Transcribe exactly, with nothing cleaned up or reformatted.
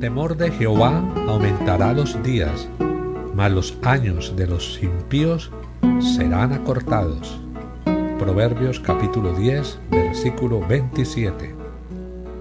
temor de Jehová aumentará los días, mas los años de los impíos serán acortados. Proverbios capítulo diez, versículo veintisiete.